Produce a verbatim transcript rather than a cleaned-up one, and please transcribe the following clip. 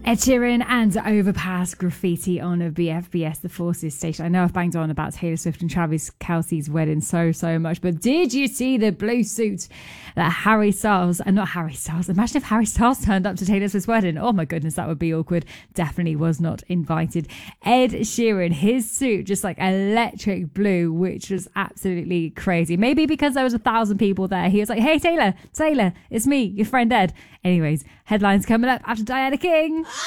Ed Sheeran and Overpass graffiti on a B F B S The Forces station. I know I've banged on about Taylor Swift and Travis Kelce's wedding so, so much, but did you see the blue suit that Harry Styles, and not Harry Styles, imagine if Harry Styles turned up to Taylor Swift's wedding. Oh my goodness, that would be awkward. Definitely was not invited. Ed Sheeran, his suit, just like electric blue, which was absolutely crazy. Maybe because there was a thousand people there, he was like, hey Taylor, Taylor, it's me, your friend Ed. Anyways, headlines coming up after Diana King.